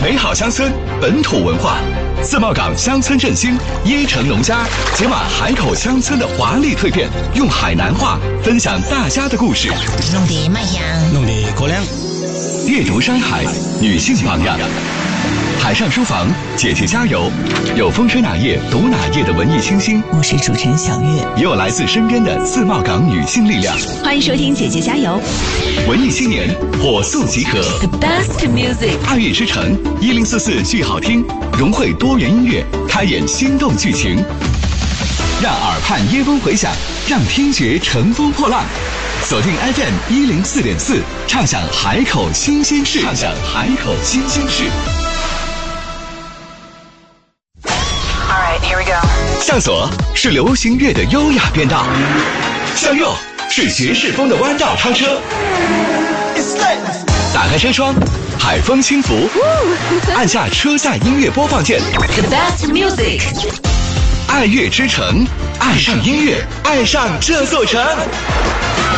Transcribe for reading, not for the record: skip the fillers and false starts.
美好乡村，本土文化。自贸港乡村振兴，椰城农家解码海口乡村的华丽蜕变，用海南话分享大家的故事。 弄得卖香， 弄得过凉。 阅读山海，女性榜样。海上书房，姐姐加油！有风吹哪页读哪页的文艺清新， 我是主持人小月， 也有来自身边的自贸港女性力量。 欢迎收听姐姐加油！ 文艺青年火速集合 ，The best music， 爱乐之城1044剧好听，融汇多元音乐，开演心动剧情，让耳畔椰风回响，让听觉乘风破浪。锁定 FM 104.4，畅享海口新鲜事，畅享海口新鲜事。向左是流行乐的优雅变道，向右是爵士风的弯道超车。打开车窗，海风轻拂，按下车载音乐播放键。 The best music， 爱乐之城，爱上音乐，爱上这座城。